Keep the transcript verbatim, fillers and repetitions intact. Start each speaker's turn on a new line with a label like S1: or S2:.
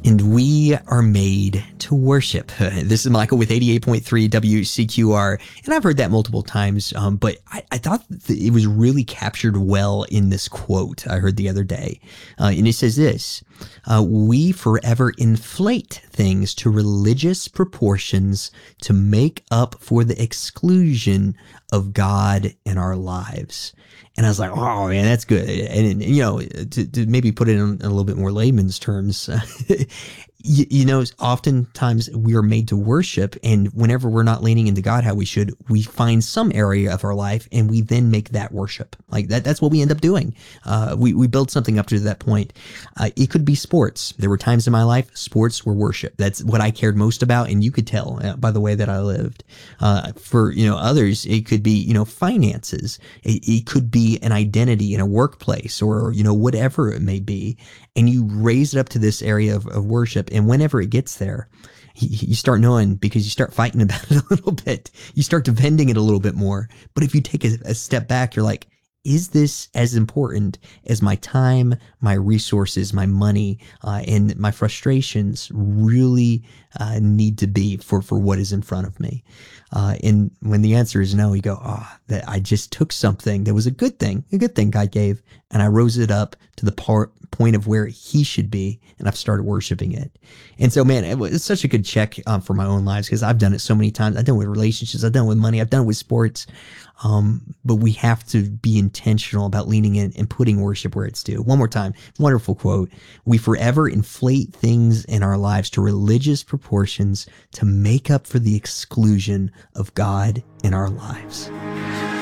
S1: And we are made to worship. This is Michael with eighty-eight point three W C Q R. And I've heard that multiple times, um, but I, I thought that it was really captured well in this quote I heard the other day. Uh, and it says this, uh, we forever inflate things to religious proportions to make up for the exclusion of God in our lives. And I was like, oh man, that's good. And, and you know, to, to maybe put it in a little bit more layman's terms, you, you know, oftentimes we are made to worship, and whenever we're not leaning into God how we should, we find some area of our life and we then make that worship. Like that, that's what we end up doing. Uh, we, we build something up to that point. Uh, it could be sports. There were times in my life, sports were worship. That's what I cared most about. And you could tell uh, by the way that I lived. Uh, for, you know, others, it could be, you know, finances. It, it could be an identity in a workplace, or, you know, whatever it may be. And you raise it up to this area of, of worship. And whenever it gets there, you start knowing, because you start fighting about it a little bit. You start defending it a little bit more. But if you take a, a step back, you're like, is this as important as my time, my resources, my money, uh, and my frustrations really uh, need to be for, for what is in front of me? Uh, and when the answer is no, you go, oh, that I just took something that was a good thing, a good thing God gave, and I rose it up to the part, point of where he should be, and I've started worshiping it. And so, man, it was such a good check um, for my own lives, because I've done it so many times. I've done it with relationships, I've done it with money, I've done it with sports. Um, but we have to be intentional about leaning in and putting worship where it's due. One more time, wonderful quote. We forever inflate things in our lives to religious proportions to make up for the exclusion of God in our lives.